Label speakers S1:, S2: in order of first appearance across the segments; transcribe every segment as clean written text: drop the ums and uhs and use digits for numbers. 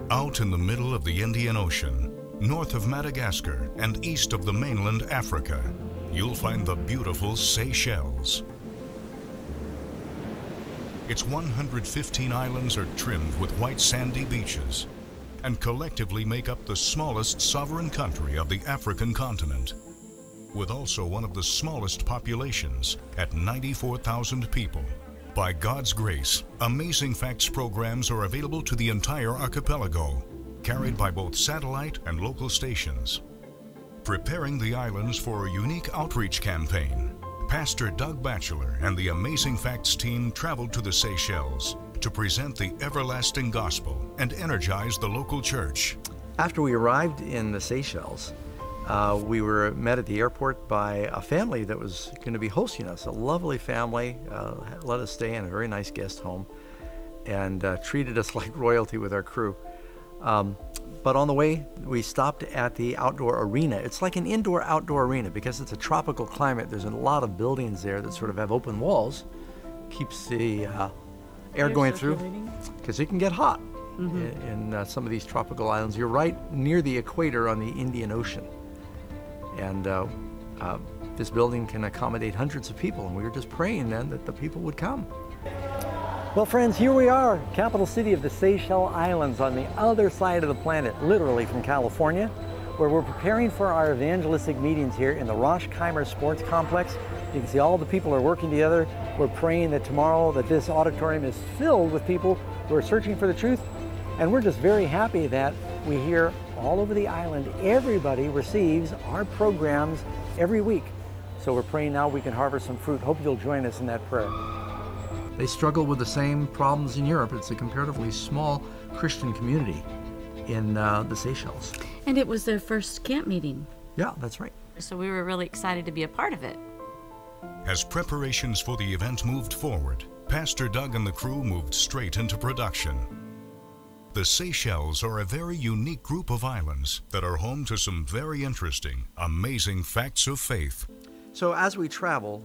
S1: Out in the middle of the Indian Ocean, north of Madagascar and east of the mainland Africa, you'll find the beautiful Seychelles. Its 115 islands are trimmed with white sandy beaches and collectively make up the smallest sovereign country of the African continent, with also one of the smallest populations at 94,000 people. By God's grace, Amazing Facts programs are available to the entire archipelago, carried by both satellite and local stations. Preparing the islands for a unique outreach campaign, Pastor Doug Batchelor and the Amazing Facts team traveled to the Seychelles to present the everlasting gospel and energize the local church.
S2: After we arrived in the Seychelles, we were met at the airport by a family that was going to be hosting us, a lovely family, let us stay in a very nice guest home, and treated us like royalty with our crew. But on the way, we stopped at the outdoor arena. It's like an indoor-outdoor arena because it's a tropical climate. There's a lot of buildings there that sort of have open walls, keeps the air going through, because it can get hot in some of these tropical islands. You're right near the equator on the Indian Ocean. And this building can accommodate hundreds of people, and we were just praying then that the people would come. Well, friends, here we are, capital city of the Seychelles Islands on the other side of the planet, literally from California, where we're preparing for our evangelistic meetings here in the Rosh-Khmer Sports Complex. You can see all the people are working together. We're praying that tomorrow that this auditorium is filled with people who are searching for the truth. And we're just very happy that we hear all over the island, everybody receives our programs every week. So we're praying now we can harvest some fruit. Hope you'll join us in that prayer. They struggle with the same problems in Europe. It's a comparatively small Christian community in the Seychelles.
S3: And it was their first camp meeting.
S2: Yeah, that's right.
S3: So we were really excited to be a part of it.
S1: As preparations for the event moved forward, Pastor Doug and the crew moved straight into production. The Seychelles are a very unique group of islands that are home to some very interesting, amazing facts of faith.
S2: So as we travel,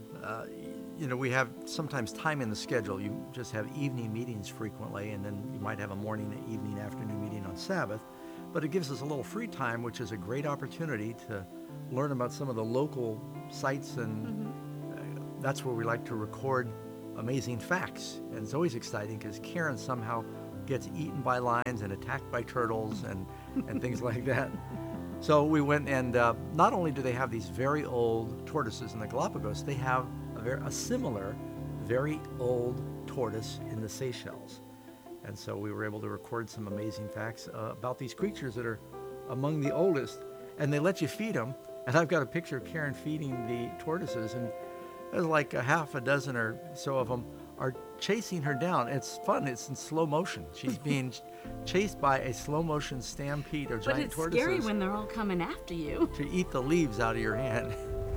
S2: we have sometimes time in the schedule. You just have evening meetings frequently, and then you might have a morning, evening, afternoon meeting on Sabbath. But it gives us a little free time, which is a great opportunity to learn about some of the local sites, and that's where we like to record amazing facts. And it's always exciting because Karen somehow gets eaten by lions and attacked by turtles and things like that. So we went, and not only do they have these very old tortoises in the Galapagos, they have a similar, very old tortoise in the Seychelles. And so we were able to record some amazing facts about these creatures that are among the oldest. And they let you feed them. And I've got a picture of Karen feeding the tortoises, and there's like a half a dozen or so of them are chasing her down. It's fun. It's in slow motion. She's being chased by a slow motion stampede of giant tortoises.
S3: But it's scary when they're all coming after you.
S2: To eat the leaves out of your hand.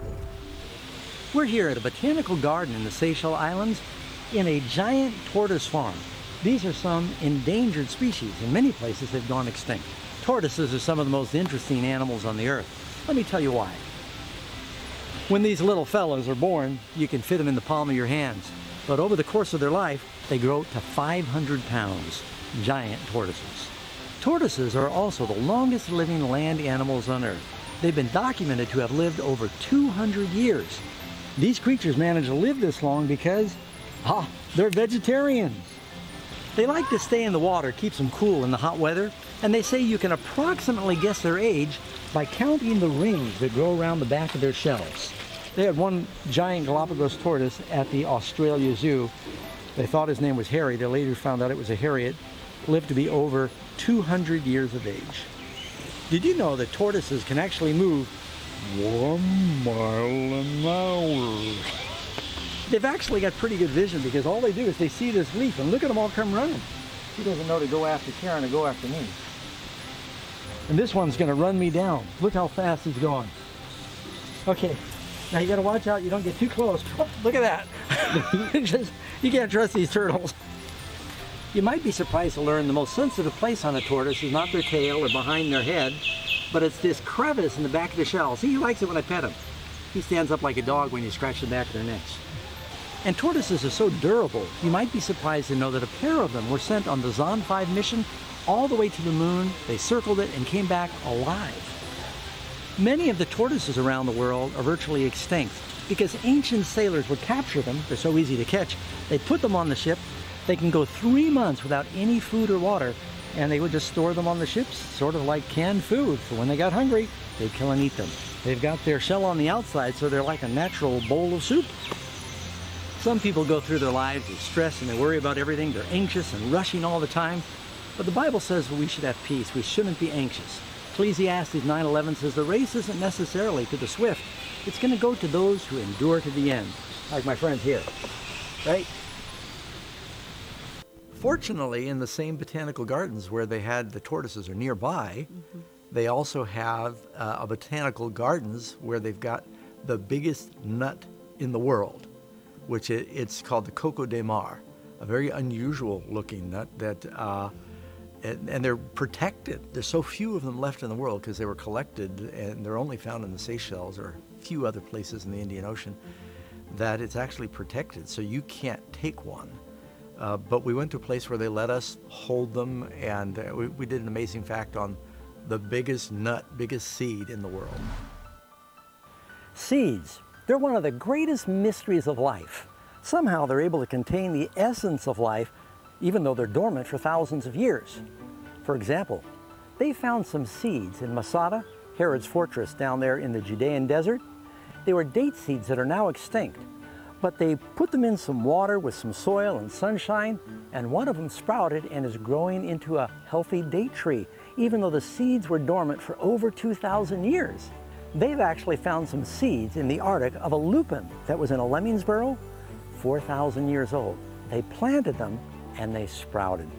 S2: We're here at a botanical garden in the Seychelles Islands in a giant tortoise farm. These are some endangered species. In many places they've gone extinct. Tortoises are some of the most interesting animals on the earth. Let me tell you why. When these little fellows are born, you can fit them in the palm of your hands. But over the course of their life, they grow to 500 pounds, giant tortoises. Tortoises are also the longest living land animals on Earth. They've been documented to have lived over 200 years. These creatures manage to live this long because, they're vegetarians. They like to stay in the water, keeps them cool in the hot weather, and they say you can approximately guess their age by counting the rings that grow around the back of their shells. They had one giant Galapagos tortoise at the Australia Zoo. They thought his name was Harry. They later found out it was a Harriet. Lived to be over 200 years of age. Did you know that tortoises can actually move 1 mile an hour? They've actually got pretty good vision because all they do is they see this leaf and look at them all come running. He doesn't know to go after Karen or go after me. And this one's going to run me down. Look how fast he's going. Okay. Now you gotta watch out you don't get too close. Oh, look at that. You can't trust these turtles. You might be surprised to learn the most sensitive place on a tortoise is not their tail or behind their head, but it's this crevice in the back of the shell. See, he likes it when I pet him. He stands up like a dog when you scratch the back of their necks. And tortoises are so durable, you might be surprised to know that a pair of them were sent on the Zond 5 mission all the way to the moon. They circled it and came back alive. Many of the tortoises around the world are virtually extinct because ancient sailors would capture them. They're so easy to catch. They'd put them on the ship. They can go 3 months without any food or water, and they would just store them on the ships, sort of like canned food. So when they got hungry, they'd kill and eat them. They've got their shell on the outside, so they're like a natural bowl of soup. Some people go through their lives with stress and they worry about everything. They're anxious and rushing all the time. But the Bible says we should have peace. We shouldn't be anxious. Ecclesiastes 9:11 says the race isn't necessarily to the swift. It's going to go to those who endure to the end, like my friends here, right? Fortunately, in the same botanical gardens where they had the tortoises are nearby, they also have a botanical gardens where they've got the biggest nut in the world, which it's called the Coco de Mar, a very unusual looking nut that, and they're protected. There's so few of them left in the world because they were collected and they're only found in the Seychelles or a few other places in the Indian Ocean, that it's actually protected, so you can't take one. But we went to a place where they let us hold them, and we did an amazing fact on the biggest nut, biggest seed in the world. Seeds, they're one of the greatest mysteries of life. Somehow they're able to contain the essence of life, even though they're dormant for thousands of years. For example, they found some seeds in Masada, Herod's fortress down there in the Judean desert. They were date seeds that are now extinct, but they put them in some water with some soil and sunshine, and one of them sprouted and is growing into a healthy date tree, even though the seeds were dormant for over 2,000 years. They've actually found some seeds in the Arctic of a lupin that was in a lemming's burrow, 4,000 years old. They planted them and they sprouted.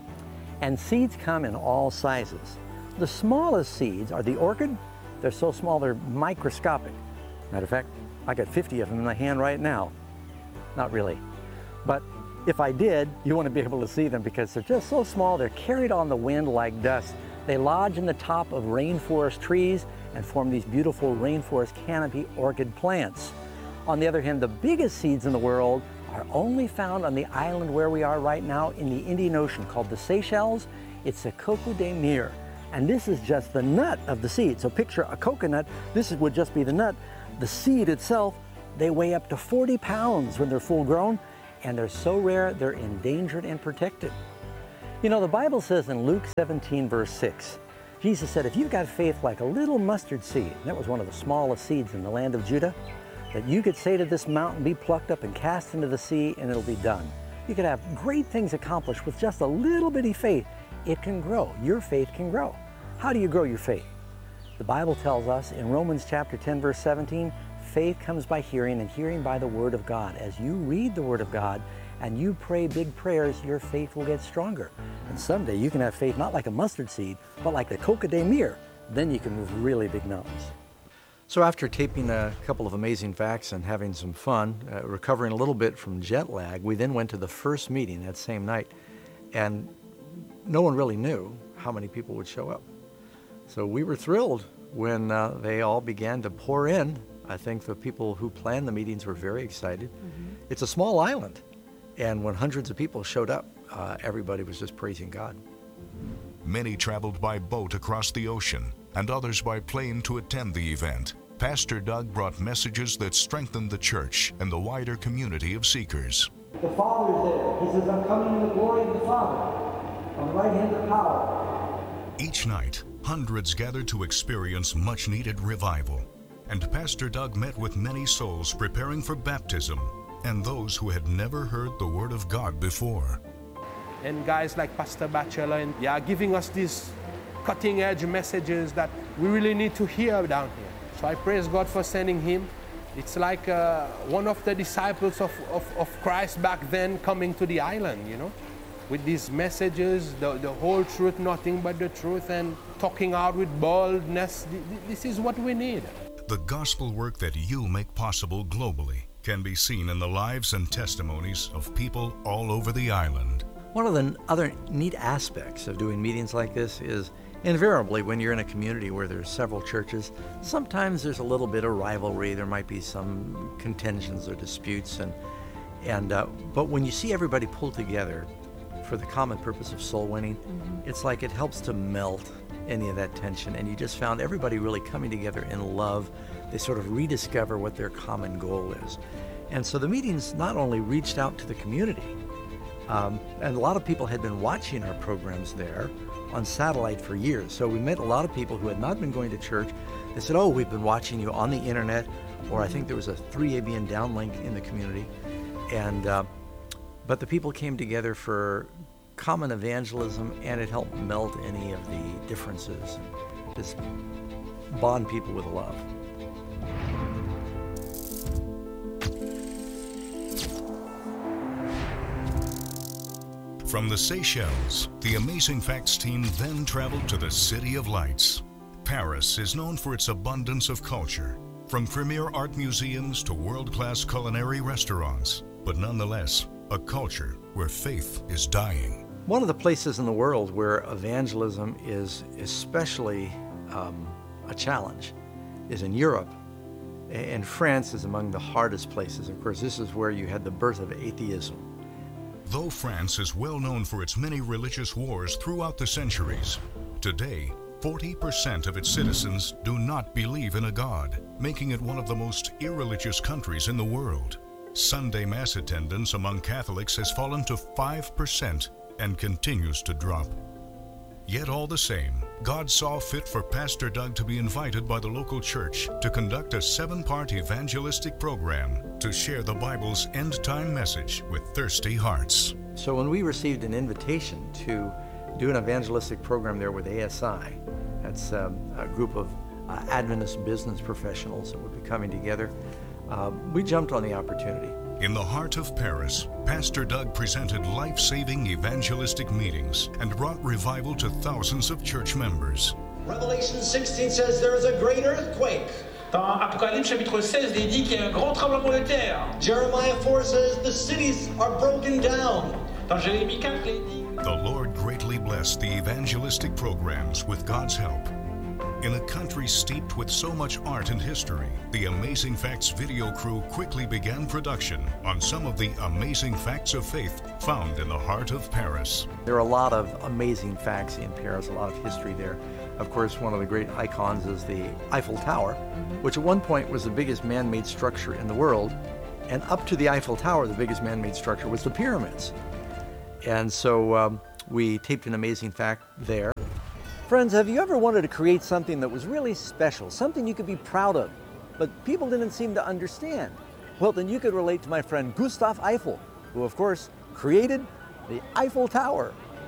S2: And seeds come in all sizes. The smallest seeds are the orchid. They're so small they're microscopic. Matter of fact, I got 50 of them in my hand right now. Not really. But if I did, you want to be able to see them because they're just so small, they're carried on the wind like dust. They lodge in the top of rainforest trees and form these beautiful rainforest canopy orchid plants. On the other hand, the biggest seeds in the world are only found on the island where we are right now in the Indian Ocean called the Seychelles. It's the Coco de Mer. And this is just the nut of the seed. So picture a coconut, this would just be the nut. The seed itself, they weigh up to 40 pounds when they're full grown, and they're so rare, they're endangered and protected. You know, the Bible says in Luke 17, verse 6, Jesus said, if you've got faith like a little mustard seed, and that was one of the smallest seeds in the land of Judah, that you could say to this mountain, be plucked up and cast into the sea, and it'll be done. You could have great things accomplished with just a little bitty faith. It can grow. Your faith can grow. How do you grow your faith? The Bible tells us in Romans chapter 10, verse 17, faith comes by hearing and hearing by the Word of God. As you read the Word of God and you pray big prayers, your faith will get stronger. And someday you can have faith not like a mustard seed, but like the Coco de Mer. Then you can move really big mountains. So after taping a couple of amazing facts and having some fun, recovering a little bit from jet lag, we then went to the first meeting that same night. And no one really knew how many people would show up. So we were thrilled when they all began to pour in. I think the people who planned the meetings were very excited. It's a small island, and when hundreds of people showed up, everybody was just praising God.
S1: Many traveled by boat across the ocean, and others by plane to attend the event. Pastor Doug brought messages that strengthened the church and the wider community of seekers.
S2: The Father is there. He says, I'm coming in the glory of the Father, on the right hand of power.
S1: Each night, hundreds gathered to experience much-needed revival. And Pastor Doug met with many souls preparing for baptism and those who had never heard the Word of God before.
S4: And guys like Pastor Batchelor and giving us these cutting-edge messages that we really need to hear down here. So I praise God for sending him. It's like one of the disciples of Christ back then coming to the island, you know, with these messages, the whole truth, nothing but the truth, and talking out with boldness. This is what we need.
S1: The gospel work that you make possible globally can be seen in the lives and testimonies of people all over the island.
S2: One of the other neat aspects of doing meetings like this is invariably when you're in a community where there's several churches, sometimes there's a little bit of rivalry. There might be some contentions or disputes, And but when you see everybody pull together for the common purpose of soul winning, it's like it helps to melt any of that tension. And you just found everybody really coming together in love. They sort of rediscover what their common goal is. And so the meetings not only reached out to the community, and a lot of people had been watching our programs there on satellite for years. So we met a lot of people who had not been going to church. They said, oh, we've been watching you on the internet, or I think there was a 3ABN downlink in the community. And but the people came together for common evangelism, and it helped melt any of the differences, and just bond people with love.
S1: From the Seychelles, the Amazing Facts team then traveled to the City of Lights. Paris is known for its abundance of culture, from premier art museums to world-class culinary restaurants, but nonetheless, a culture where faith is dying.
S2: One of the places in the world where evangelism is especially a challenge is in Europe. And France is among the hardest places. Of course, this is where you had the birth of atheism.
S1: Though France is well known for its many religious wars throughout the centuries, today, 40% of its citizens do not believe in a God, making it one of the most irreligious countries in the world. Sunday Mass attendance among Catholics has fallen to 5% and continues to drop. Yet all the same, God saw fit for Pastor Doug to be invited by the local church to conduct a 7-part evangelistic program to share the Bible's end-time message with thirsty hearts.
S2: So when we received an invitation to do an evangelistic program there with ASI, that's a group of Adventist business professionals that would be coming together, we jumped on the opportunity.
S1: In the heart of Paris, Pastor Doug presented life-saving evangelistic meetings and brought revival to thousands of church members.
S5: Revelation 16 says there is a great earthquake.
S6: Dans Apocalypse chapitre 16, il dit qu'il y a un grand tremblement de terre.
S5: Jeremiah 4 says the cities are broken down.
S6: Dans Jérémie 4, il dit,
S1: The Lord greatly blessed the evangelistic programs with God's help. In a country steeped with so much art and history, the Amazing Facts video crew quickly began production on some of the amazing facts of faith found in the heart of Paris.
S2: There are a lot of amazing facts in Paris, a lot of history there. Of course, one of the great icons is the Eiffel Tower, which at one point was the biggest man-made structure in the world. And up to the Eiffel Tower, the biggest man-made structure was the pyramids. And so we taped an amazing fact there. Friends, have you ever wanted to create something that was really special, something you could be proud of, but people didn't seem to understand? Well, then you could relate to my friend Gustave Eiffel, who of course created the Eiffel Tower.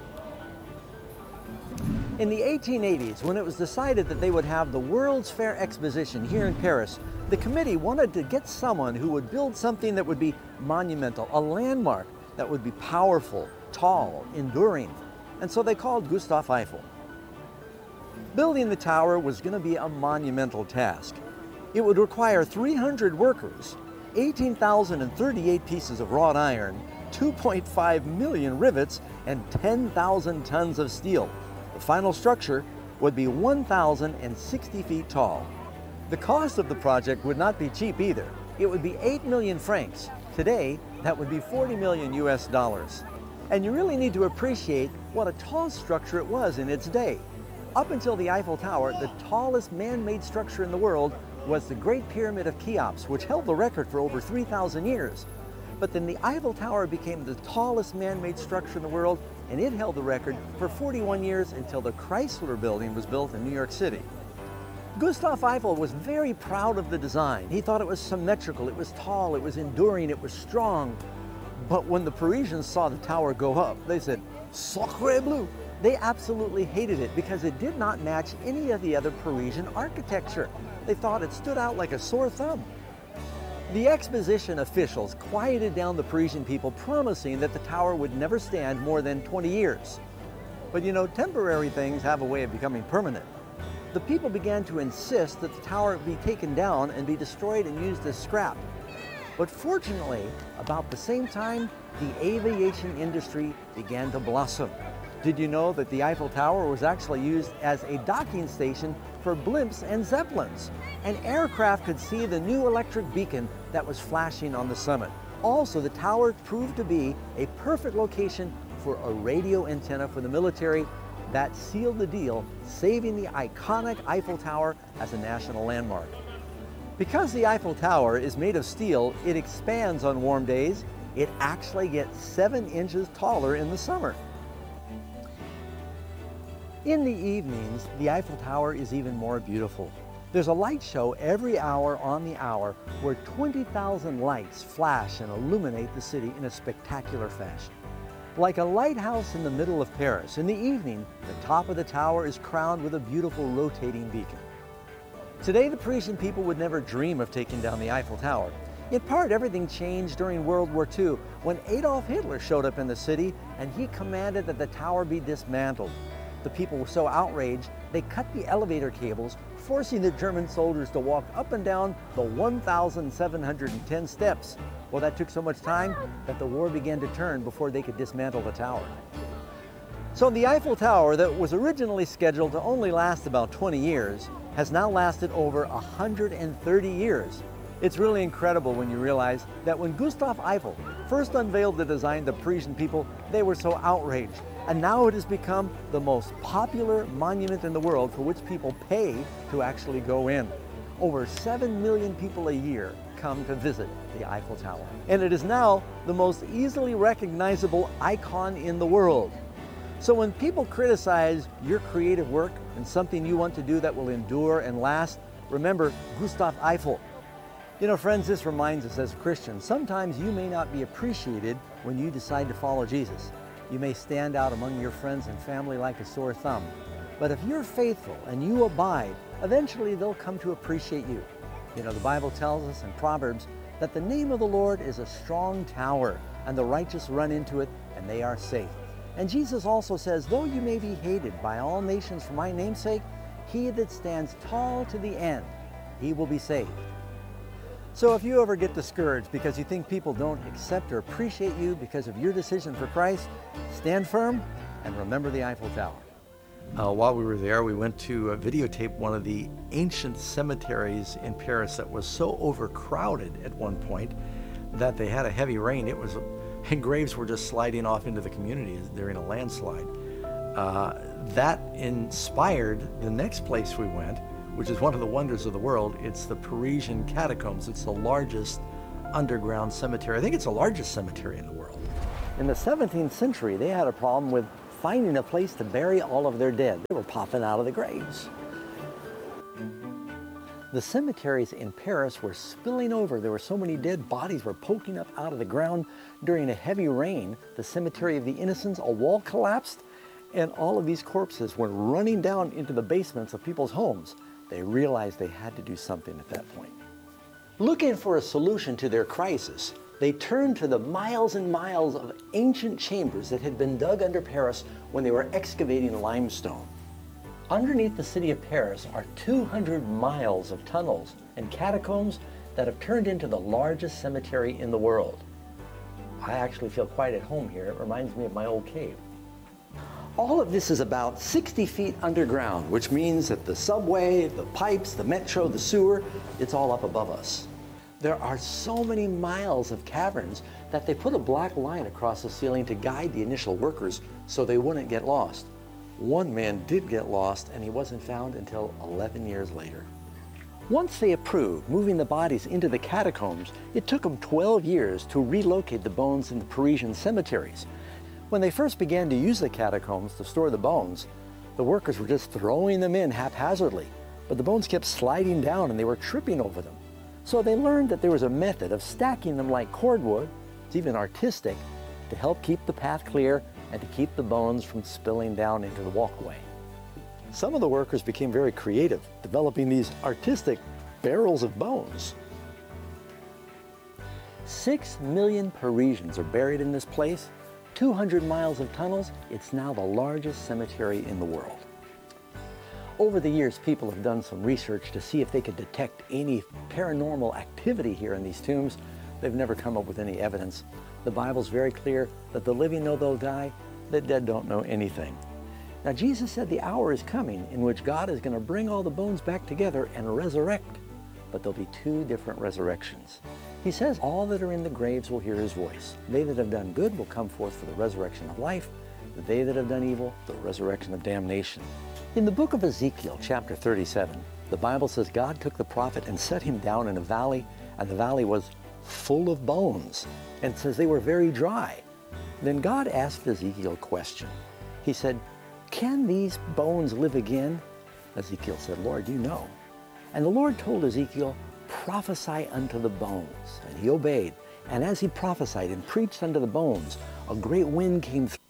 S2: In the 1880s, when it was decided that they would have the World's Fair Exposition here in Paris, the committee wanted to get someone who would build something that would be monumental, a landmark that would be powerful, tall, enduring. And so they called Gustave Eiffel. Building the tower was going to be a monumental task. It would require 300 workers, 18,038 pieces of wrought iron, 2.5 million rivets, and 10,000 tons of steel. The final structure would be 1,060 feet tall. The cost of the project would not be cheap either. It would be 8 million francs. Today, that would be 40 million US dollars. And you really need to appreciate what a tall structure it was in its day. Up until the Eiffel Tower, the tallest man-made structure in the world was the Great Pyramid of Cheops, which held the record for over 3,000 years. But then the Eiffel Tower became the tallest man-made structure in the world, and it held the record for 41 years until the Chrysler Building was built in New York City. Gustave Eiffel was very proud of the design. He thought it was symmetrical, it was tall, it was enduring, it was strong. But when the Parisians saw the tower go up, they said, "Sacré bleu!" They absolutely hated it because it did not match any of the other Parisian architecture. They thought it stood out like a sore thumb. The exposition officials quieted down the Parisian people, promising that the tower would never stand more than 20 years. But you know, temporary things have a way of becoming permanent. The people began to insist that the tower be taken down and be destroyed and used as scrap. But fortunately, about the same time, the aviation industry began to blossom. Did you know that the Eiffel Tower was actually used as a docking station for blimps and zeppelins? An aircraft could see the new electric beacon that was flashing on the summit. Also, the tower proved to be a perfect location for a radio antenna for the military. That sealed the deal, saving the iconic Eiffel Tower as a national landmark. Because the Eiffel Tower is made of steel, it expands on warm days. It actually gets 7 inches taller in the summer. In the evenings, the Eiffel Tower is even more beautiful. There's a light show every hour on the hour where 20,000 lights flash and illuminate the city in a spectacular fashion. Like a lighthouse in the middle of Paris, in the evening, the top of the tower is crowned with a beautiful rotating beacon. Today, the Parisian people would never dream of taking down the Eiffel Tower. In part, everything changed during World War II when Adolf Hitler showed up in the city and he commanded that the tower be dismantled. The people were so outraged, they cut the elevator cables, forcing the German soldiers to walk up and down the 1,710 steps. Well, that took so much time that the war began to turn before they could dismantle the tower. So the Eiffel Tower, that was originally scheduled to only last about 20 years, has now lasted over 130 years. It's really incredible when you realize that when Gustave Eiffel first unveiled the design to the Parisian people, they were so outraged. And now it has become the most popular monument in the world for which people pay to actually go in. Over 7 million people a year come to visit the Eiffel Tower. And it is now the most easily recognizable icon in the world. So when people criticize your creative work and something you want to do that will endure and last, remember Gustave Eiffel. You know, friends, this reminds us as Christians, sometimes you may not be appreciated when you decide to follow Jesus. You may stand out among your friends and family like a sore thumb. But if you're faithful and you abide, eventually they'll come to appreciate you. You know, the Bible tells us in Proverbs that the name of the Lord is a strong tower, and the righteous run into it, and they are safe. And Jesus also says, though you may be hated by all nations for my name's sake, he that stands tall to the end, he will be saved. So if you ever get discouraged because you think people don't accept or appreciate you because of your decision for Christ, stand firm and remember the Eiffel Tower. While we were there, we went to videotape one of the ancient cemeteries in Paris that was so overcrowded at one point that they had a heavy rain. And graves were just sliding off into the community during a landslide. That inspired the next place we went, which is one of the wonders of the world. It's the Parisian Catacombs. It's the largest underground cemetery. I think it's the largest cemetery in the world. In the 17th century, they had a problem with finding a place to bury all of their dead. They were popping out of the graves. The cemeteries in Paris were spilling over. There were so many dead bodies were poking up out of the ground. During a heavy rain, the Cemetery of the Innocents, a wall collapsed, and all of these corpses were running down into the basements of people's homes. They realized they had to do something at that point. Looking for a solution to their crisis, they turned to the miles and miles of ancient chambers that had been dug under Paris when they were excavating limestone. Underneath the city of Paris are 200 miles of tunnels and catacombs that have turned into the largest cemetery in the world. I actually feel quite at home here. It reminds me of my old cave. All of this is about 60 feet underground, which means that the subway, the pipes, the metro, the sewer, it's all up above us. There are so many miles of caverns that they put a black line across the ceiling to guide the initial workers so they wouldn't get lost. One man did get lost, and he wasn't found until 11 years later. Once they approved moving the bodies into the catacombs, it took them 12 years to relocate the bones in the Parisian cemeteries. When they first began to use the catacombs to store the bones, the workers were just throwing them in haphazardly, but the bones kept sliding down and they were tripping over them. So they learned that there was a method of stacking them like cordwood, it's even artistic, to help keep the path clear and to keep the bones from spilling down into the walkway. Some of the workers became very creative, developing these artistic barrels of bones. 6 million Parisians are buried in this place, 200 miles of tunnels. It's now the largest cemetery in the world. Over the years, people have done some research to see if they could detect any paranormal activity here in these tombs. They've never come up with any evidence. The Bible's very clear that the living know they'll die, the dead don't know anything. Now, Jesus said the hour is coming in which God is going to bring all the bones back together and resurrect, but there'll be 2 different resurrections. He says all that are in the graves will hear his voice. They that have done good will come forth for the resurrection of life. They that have done evil, the resurrection of damnation. In the book of Ezekiel, chapter 37, the Bible says God took the prophet and set him down in a valley, and the valley was full of bones. And it says they were very dry. Then God asked Ezekiel a question. He said, "Can these bones live again?" Ezekiel said, "Lord, you know." And the Lord told Ezekiel, "Prophesy unto the bones." And he obeyed. And as he prophesied and preached unto the bones, a great wind came through.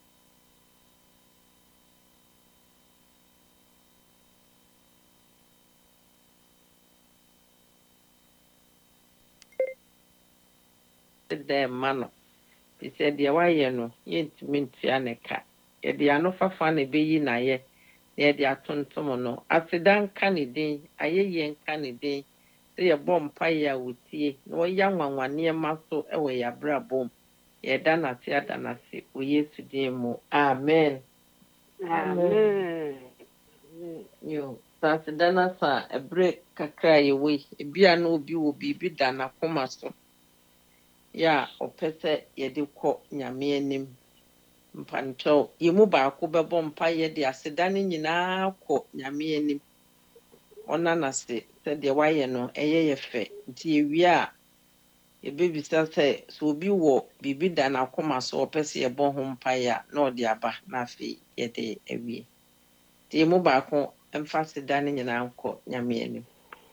S7: The man, he said, "The way no, yet meant Yaneka. Yet the Anofa ne be na ye, near the Atontomono. After Dan Canady, a yen Canady, say a bomb pie would see, no young one near muscle away a bra boom. Ye done at Yadanasi, we used to demo. Amen. Amen. You, that's Danasa, a break, cacray away, a beer no be will be done a comaso. Ya opese yede kɔ nyame anim mpancho yemu baako bɛbɔ mpa yede aseda ne nyinaa kɔ nyame anim ona na se de wayɛ no ɛyɛ yɛ fɛ nti ewie a yebebisa sɛ so obi wɔ bibi da na akoma so opese yɛbɔ ho mpa ya na ɔde aba na afei yede awie nti yemu baako ɛmfa aseda ne nyinaa kɔ nyame anim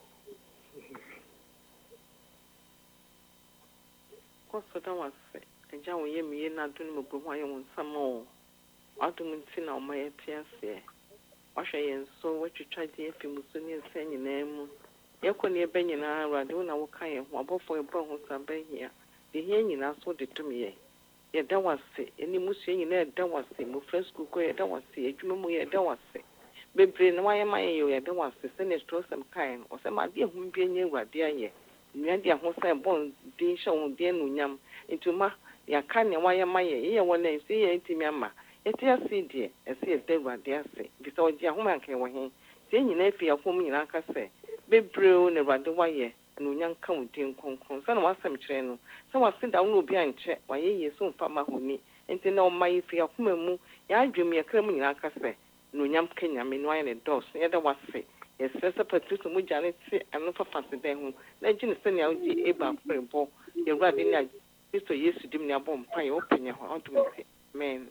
S8: Kosoda was a John Yemi not doing a good one some more. Autumn tin on my appearance. Washer and so what you try to if you must send your name. Yakoni Benina, Radona, what kind of one for a bone some bay here. The hanging us what it to me. Yet that was any museum in there, that was the first cook, that was the Jumu, that was it. Baby, why am I you? That was the sentence to some kind, or some idea whom being near dear. Ndia ho say bon din show den nunyam intuma ya kan ne waya maye ye wona isi ye ntimi ama eti ase die ese ye degwa de ase bisa oji ahoma nkan wo hen se nyina afi akom nyina ka se bebreu ne rade waye nunyam kan udin konkon sa na wasam kire no sa wase da wo obi anche waye ye so mfa ma honi enti na o maye fi akoma mu ya adwem ye kra mu nyina ka se nunyam kenya me no aye ne dos ye da wase yes, Professor Patricia Mujani, and not for fancy then. Legend send out the Eba Prebo, the rabbin, Mr. Yes, to dim your bomb, pie open your heart to me. Amen.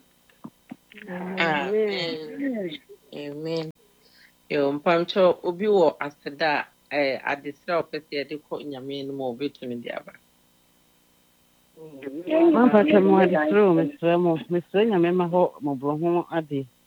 S7: Amen. Amen. Yo, Pancho, Obiwo, Asada, at the self, the court in your main more vitamin diaba.
S8: One person more the room, Mr. Remo, Mr. Yamema, Mobrohom, Addy.